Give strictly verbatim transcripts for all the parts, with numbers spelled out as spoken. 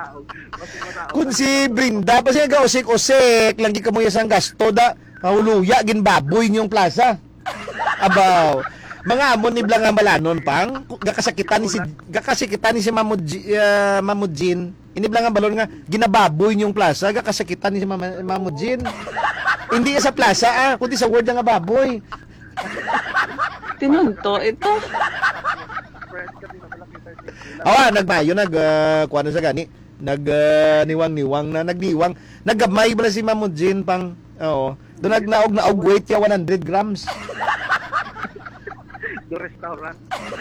Kung si Brinda pa siya gausik-usik, lagi ka mo isang gasto da, mahuluya, ginbaboy niyong plaza. Abaw. Mga amon ni Blanca Balanon pang gakasakitan ni si gakasakitan ni si Mamudji, uh, Mamudjin. Ini Blanca Balon nga ginababoy niyong plaza, gakasakitan ni si Mama, Mamudjin. Hindi sa plaza ah, kundi sa word nga baboy. Tinunto ito. Awa, nagmayo nag uh, kuha na sa gani. Nag uh, niwang-niwang na nagniwang. Naggamay bala si Mamudjin pang oo. Doon nagnaog na og weight ya one hundred grams. Do restaurant.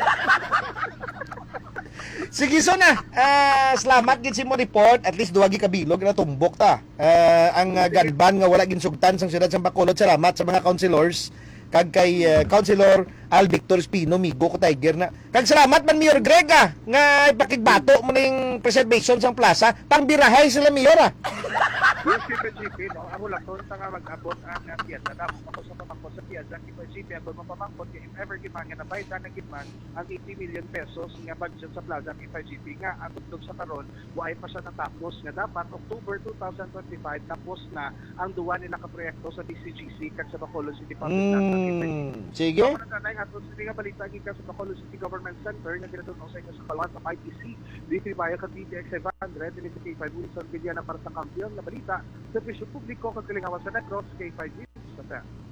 Sige so na. Uh, salamat gid si mo report at least duwagi ka bilog na tumbok ta. Uh, ang uh, ganban nga wala ginsugtan sang siyudad sa Bacolod. Salamat sa mga councilors kag kay uh, Councilor Al Victor Espino migo ko Tiger na. Kag salamat man Mayor Greg ah, nga ipakigbato mo ning preservation sang plaza pangbirahay sila Mayor ah. Yes, P G P, no? Ako lang doon sa nga mag-abot ang uh, piyasa. Damo ako sa pamangkot sa piyasa. P G P, ako mapamangkot if ever gimanga na bayad na gitman ang eighty million pesos nga budget sa plaza ng P G P nga at tugtog sa karon waay pa siya natapos nga dapat October twenty twenty-five tapos na ang duwa nila ka proyekto sa D C G C kag sa Bacolod City Public mm, sige. So, nanay nga sa nga balita gikan sa Bacolod City Government Center nga ginatudlo sa sa Kaluan sa I T C D C Bayo kag D T X seven hundred D C five Wilson Villana para sa kampiyon na balita sa Presyo Publiko kag Kalingawan sa Negros K five News sa